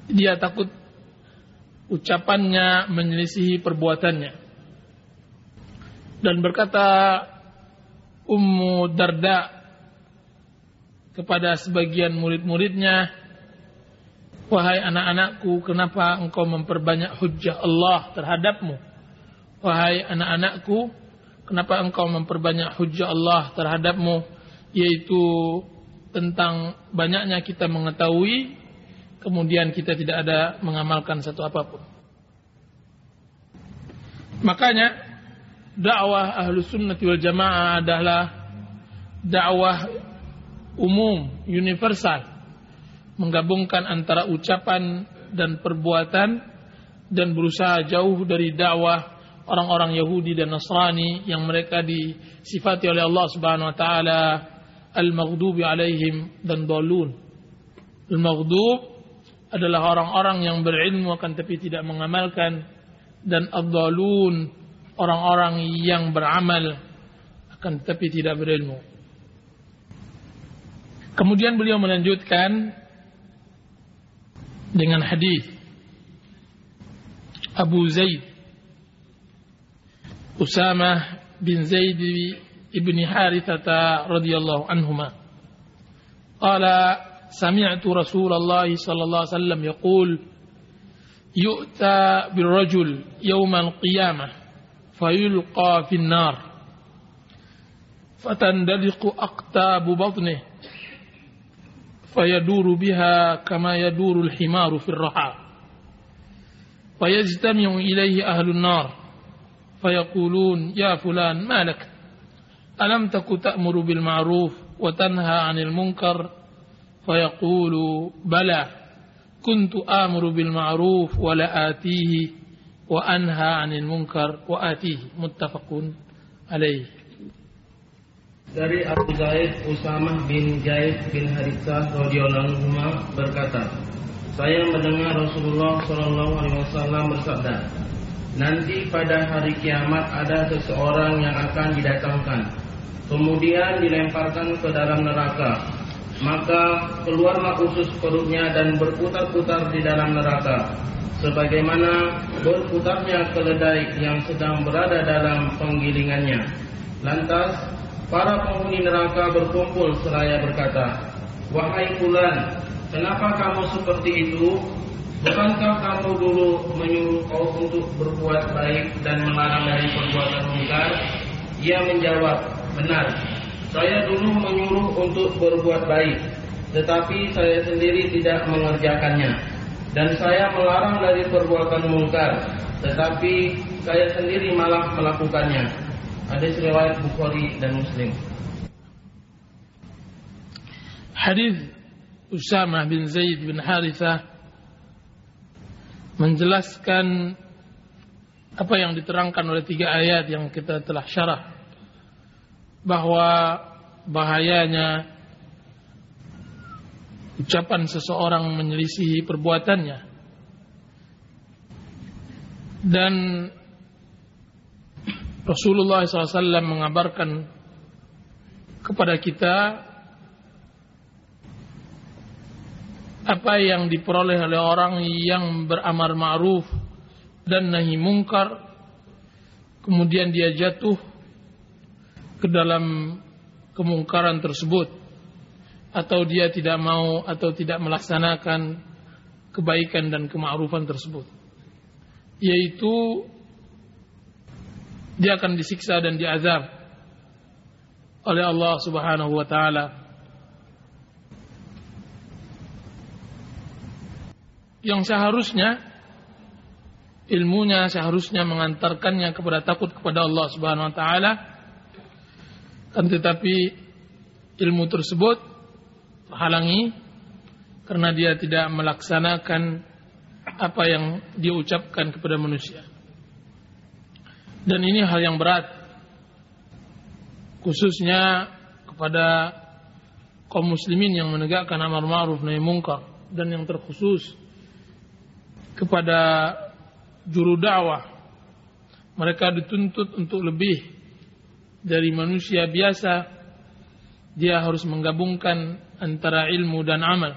dia takut ucapannya menyelisihi perbuatannya. Dan berkata Ummu Darda kepada sebagian murid-muridnya, wahai anak-anakku, kenapa engkau memperbanyak hujjah Allah terhadapmu? Wahai anak-anakku, kenapa engkau memperbanyak hujjah Allah terhadapmu? Yaitu tentang banyaknya kita mengetahui, kemudian kita tidak ada mengamalkan satu apapun. Makanya dakwah Ahlus Sunnah wal Jamaah adalah dakwah umum, universal, menggabungkan antara ucapan dan perbuatan, dan berusaha jauh dari dakwah orang-orang Yahudi dan Nasrani yang mereka disifati oleh Allah Subhanahu wa taala al-maghdubi alaihim dan dhalun. Al-maghdub adalah orang-orang yang berilmu akan tapi tidak mengamalkan, dan ad-dhalun orang-orang yang beramal akan tapi tidak berilmu. Kemudian beliau melanjutkan dengan hadis Abu Zaid Usamah bin Zaid ibn Harithah radhiyallahu anhuma qala sami'tu Rasulullah sallallahu alaihi wasallam yaqul yu'ta birrajul yawmal qiyamah fayulqa fin nar fatandaliqu aqtabu batnihi fayaduru biha kama yaduru al-himaru fil raha fayajtami'u ilayhi ahlun nar fayaqulun ya fulan ma lak alam taku ta'muru bil ma'ruf wa tanha 'anil munkar fayaqulu bala kuntu amuru bil ma'ruf wa la atihi wa anha 'anil munkar wa atihi muttafaqun alaih. Dari Abu Zaid Usamah bin Zaid bin Harithah radhiyallahu anhu berkata, saya mendengar Rasulullah sallallahu alaihi wasallam bersabda, nanti pada hari kiamat ada seseorang yang akan didatangkan, kemudian dilemparkan ke dalam neraka. Maka keluarlah usus perutnya dan berputar-putar di dalam neraka, sebagaimana berputarnya keledai yang sedang berada dalam penggilingannya. Lantas para penghuni neraka berkumpul seraya berkata, wahai fulan, kenapa kamu seperti itu? Bukankah kamu dulu menyuruh kaum untuk berbuat baik dan melarang dari perbuatan munkar? Ia menjawab, benar, saya dulu menyuruh untuk berbuat baik, tetapi saya sendiri tidak mengerjakannya. Dan saya melarang dari perbuatan munkar, tetapi saya sendiri malah melakukannya. Hadis riwayat Bukhari dan Muslim. Hadis Usamah bin Zaid bin Harithah menjelaskan apa yang diterangkan oleh 3 ayat yang kita telah syarah, bahwa bahayanya ucapan seseorang menyelisihi perbuatannya, dan Rasulullah SAW mengabarkan kepada kita apa yang diperoleh oleh orang yang beramar ma'ruf dan nahi mungkar, kemudian dia jatuh ke dalam kemungkaran tersebut, atau dia tidak mau atau tidak melaksanakan kebaikan dan kema'rufan tersebut, yaitu dia akan disiksa dan diazab oleh Allah Subhanahu wa taala. Yang seharusnya ilmunya seharusnya mengantarkannya kepada takut kepada Allah Subhanahu wa taala, kan tetapi ilmu tersebut terhalangi karena dia tidak melaksanakan apa yang dia ucapkan kepada manusia. Dan ini hal yang berat, khususnya kepada kaum muslimin yang menegakkan amar ma'ruf nahi munkar, dan yang terkhusus kepada juru dakwah. Mereka dituntut untuk lebih dari manusia biasa. Dia harus menggabungkan antara ilmu dan amal.